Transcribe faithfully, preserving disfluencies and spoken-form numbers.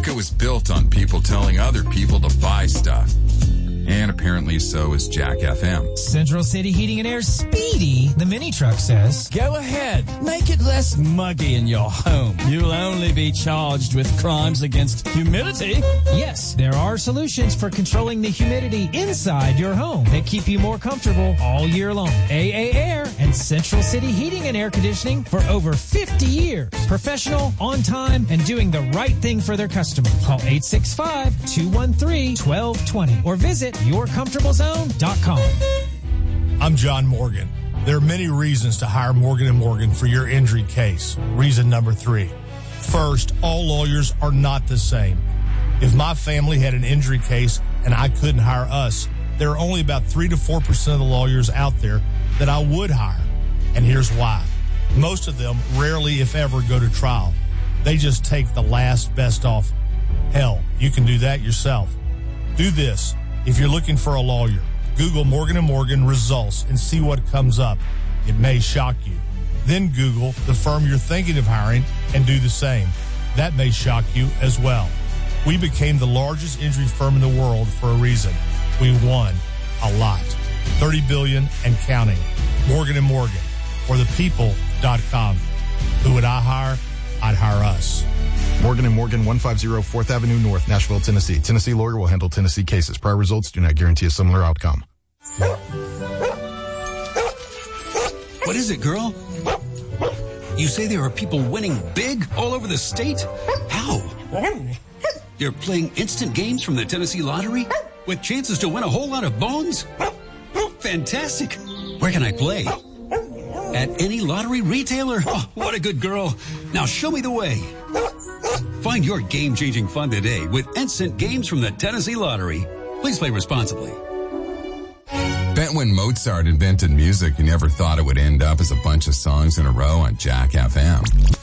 America was built on people telling other people to buy stuff. And apparently so is Jack F M. Central City Heating and Air Speedy, the mini truck says, go ahead, make it less muggy in your home. You'll only be charged with crimes against humidity. Yes, there are solutions for controlling the humidity inside your home that keep you more comfortable all year long. A A Air and Central City Heating and Air Conditioning for over fifty years. Professional, on time, and doing the right thing for their customers. Call eight six five, two one three, one two two zero or visit your comfortable zone dot com. I'm John Morgan. There are many reasons to hire Morgan and Morgan for your injury case. Reason number three. First, all lawyers are not the same. If my family had an injury case and I couldn't hire us, there are only about three to four percent of the lawyers out there that I would hire. And here's why. Most of them rarely, if ever, go to trial. They just take the last best offer. Hell, you can do that yourself. Do this. If you're looking for a lawyer, Google Morgan and Morgan results and see what comes up. It may shock you. Then Google the firm you're thinking of hiring and do the same. That may shock you as well. We became the largest injury firm in the world for a reason. We won a lot. thirty billion dollars and counting. Morgan and Morgan, or the people dot com. Who would I hire? I'd hire us. Morgan and Morgan, one fifty fourth Avenue North, Nashville, Tennessee. Tennessee lawyer will handle Tennessee cases. Prior results do not guarantee a similar outcome. What is it, girl? You say there are people winning big all over the state? How? You're playing instant games from the Tennessee Lottery with chances to win a whole lot of bones? Fantastic. Where can I play? At any lottery retailer? Oh, what a good girl. Now show me the way. Find your game-changing fun today with instant games from the Tennessee Lottery. Please play responsibly. Bet when Mozart invented music, you never thought it would end up as a bunch of songs in a row on Jack F M.